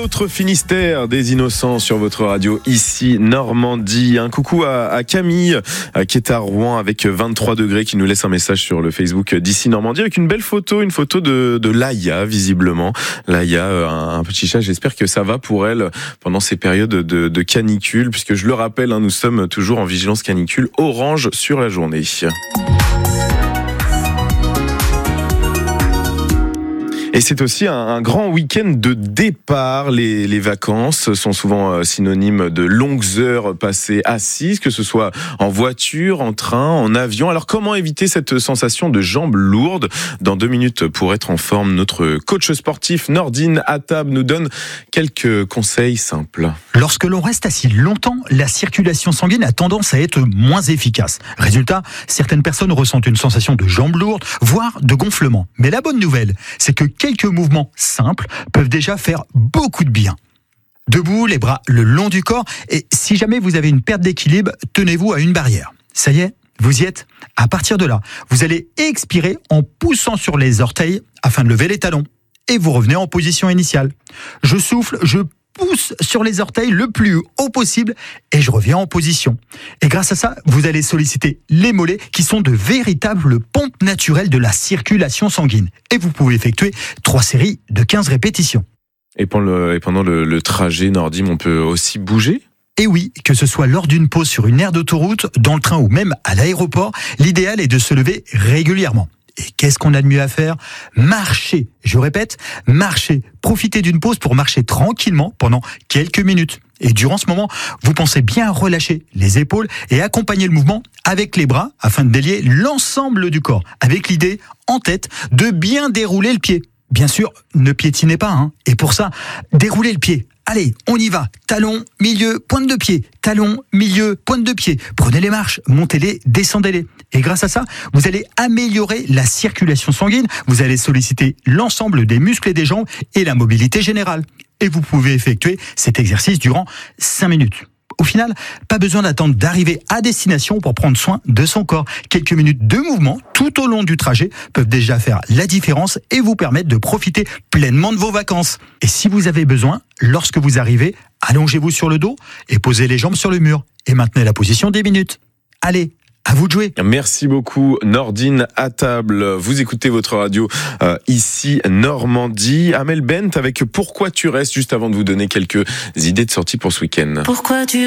Votre Finistère des Innocents sur votre radio, ici Normandie. Un coucou à Camille qui est à Rouen avec 23 degrés, qui nous laisse un message sur le Facebook d'ici Normandie avec une belle photo, une photo de Laïa visiblement. Laïa, un petit chat, j'espère que ça va pour elle pendant ces périodes de canicule, puisque je le rappelle, nous sommes toujours en vigilance canicule orange sur la journée. Et c'est aussi un grand week-end de départ. Les vacances sont souvent synonymes de longues heures passées assises, que ce soit en voiture, en train, en avion. Alors comment éviter cette sensation de jambes lourdes ? Dans 2 minutes, pour être en forme, notre coach sportif Nordine Attab nous donne quelques conseils simples. Lorsque l'on reste assis longtemps, la circulation sanguine a tendance à être moins efficace. Résultat, certaines personnes ressentent une sensation de jambes lourdes, voire de gonflement. Mais la bonne nouvelle, c'est que quelques mouvements simples peuvent déjà faire beaucoup de bien. Debout, les bras le long du corps, et si jamais vous avez une perte d'équilibre, tenez-vous à une barrière. Ça y est, vous y êtes ? À partir de là, vous allez expirer en poussant sur les orteils afin de lever les talons. Et vous revenez en position initiale. Je souffle, je pousse sur les orteils le plus haut possible et je reviens en position. Et grâce à ça, vous allez solliciter les mollets qui sont de véritables pompes naturelles de la circulation sanguine. Et vous pouvez effectuer 3 séries de 15 répétitions. Et pendant le trajet, Nordine, on peut aussi bouger ? Et oui, que ce soit lors d'une pause sur une aire d'autoroute, dans le train ou même à l'aéroport, l'idéal est de se lever régulièrement. Et qu'est-ce qu'on a de mieux à faire ? Marcher. Je répète, marcher. Profitez d'une pause pour marcher tranquillement pendant quelques minutes. Et durant ce moment, vous pensez bien relâcher les épaules et accompagner le mouvement avec les bras afin de délier l'ensemble du corps, avec l'idée en tête de bien dérouler le pied. Bien sûr, ne piétinez pas, Et pour ça, déroulez le pied. Allez, on y va. Talon, milieu, pointe de pied. Talon, milieu, pointe de pied. Prenez les marches, montez-les, descendez-les. Et grâce à ça, vous allez améliorer la circulation sanguine. Vous allez solliciter l'ensemble des muscles et des jambes et la mobilité générale. Et vous pouvez effectuer cet exercice durant 5 minutes. Au final, pas besoin d'attendre d'arriver à destination pour prendre soin de son corps. Quelques minutes de mouvement tout au long du trajet peuvent déjà faire la différence et vous permettre de profiter pleinement de vos vacances. Et si vous avez besoin, lorsque vous arrivez, allongez-vous sur le dos et posez les jambes sur le mur. Et maintenez la position 10 minutes. Allez, à vous de jouer. Merci beaucoup Nordine Attab. Vous écoutez votre radio ici Normandie. Amel Bent avec Pourquoi tu restes, juste avant de vous donner quelques idées de sortie pour ce week-end. Pourquoi tu